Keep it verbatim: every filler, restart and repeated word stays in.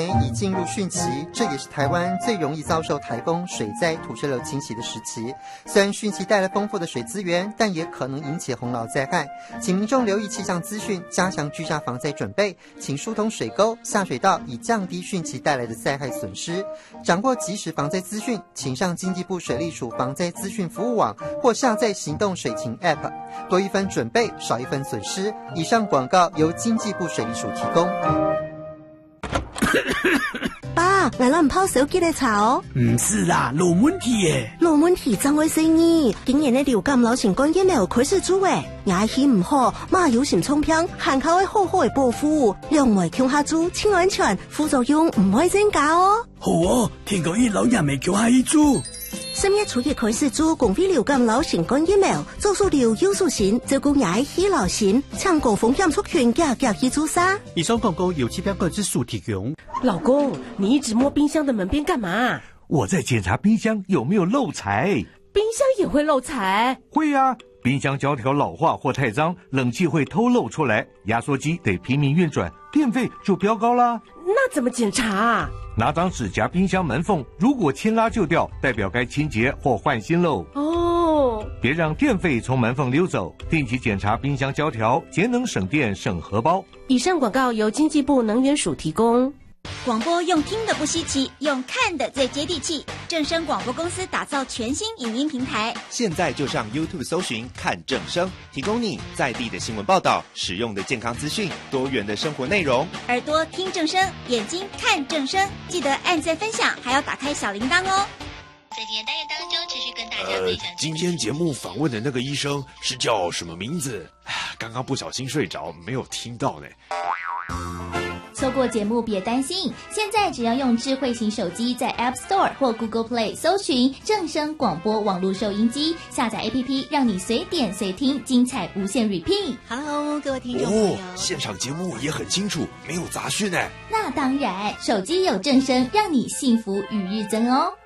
已进入汛期，这也是台湾最容易遭受台风、水灾、土石流侵袭的时期。虽然汛期带来丰富的水资源，但也可能引起洪涝灾害，请民众留意气象资讯，加强居家防灾准备，请疏通水沟、下水道，以降低汛期带来的灾害损失。掌握即时防灾资讯，请上经济部水利署防灾资讯服务网或下载行动水情 App， 多一分准备，少一分损失。以上广告由经济部水利署提供。 爸，我们泡手机的茶哦。 唔是啦，老问题耶。 老问题怎回事呢？今年的流感、流行感染有开始做诶，牙齿唔好，马有心冲偏，含口会好好的保护，两位强下做，清安全，副作用唔会增加哦。 好哦，听讲伊老人未强下一做。 十月初一开始做公费流感、流行感疫苗，做数流有数型，照顾牙齿流行，抢高风险族群加加去做啥？ 以上广告由气象管制署提供。 老公，你一直摸冰箱的门边干嘛？ 我在检查冰箱有没有漏财。 冰箱也会漏财？ 会啊，冰箱胶条老化或太脏，冷气会偷漏出来，压缩机得拼命运转，电费就飙高啦。 那怎么检查啊？ 拿张纸夹冰箱门缝，如果牵拉就掉，代表该清洁或换新喽。 哦， 别让电费从门缝溜走，定期检查冰箱胶条，节能省电省荷包。 以上广告由经济部能源署提供。 广播用听的不稀奇，用看的最接地气。正声广播公司打造全新影音平台， 现在就上 YouTube 搜寻看正声，提供你在地的新闻报道、实用的健康资讯、多元的生活内容。 耳朵听正声，眼睛看正声，记得按赞分享，还要打开小铃铛哦。 在今天单元当中，持续跟大家分享。 呃，今天节目访问的那个医生是叫什么名字？刚刚不小心睡着，没有听到呢。 错过节目别担心，现在只要用智慧型手机在 App Store 或 Google Play 搜寻正声广播网络收音机，下载 A P P， 让你随点随听，精彩无限 repeat。 Hello， 各位听众朋友， 哦，现场节目也很清楚，没有杂讯哎。 那当然，手机有正声，让你幸福与日增哦。